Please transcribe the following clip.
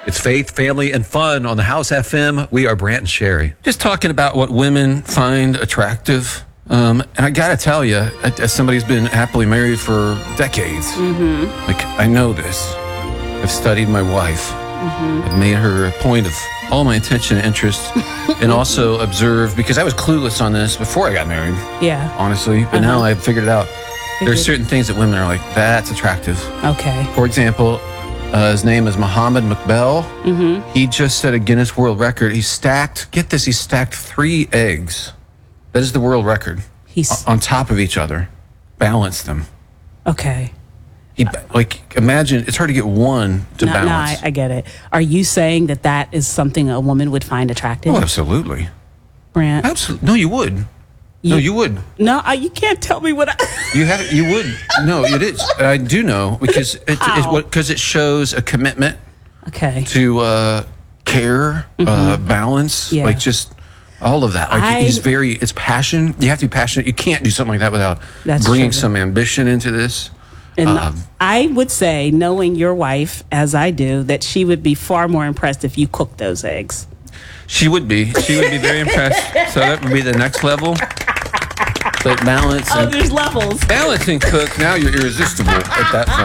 It's faith, family, and fun on the House FM. We are Brant and Sherry. Just talking about what women find attractive. And I got to tell you, as somebody who's been happily married for decades, like I know this. I've studied my wife. I've made her a point of all my attention and interest, and also observe, because I was clueless on this before I got married. Yeah. Honestly, but now I've figured it out. There's certain things that women are like, that's attractive. Okay. For example, his name is Mohammed McBell. He just set a Guinness World Record. He stacked 3 eggs. That is the world record. He's on top of each other, balanced them. okay. Imagine, it's hard to get one to No, balance. I get it. Are you saying that is something a woman would find attractive? Oh, absolutely. Brant? Absolutely. No, you would. You would. No, you can't tell me what I... You would. No, it is. I do know, because it shows a commitment Okay. to care, balance, Yeah. like just all of that. Like it's passion. You have to be passionate. You can't do something like that without That's bringing true. some ambition into this. And I would say, knowing your wife as I do, that she would be far more impressed if you cooked those eggs. She would be very impressed. So that would be the next level. But balance There's levels. and cook, now you're irresistible at that point.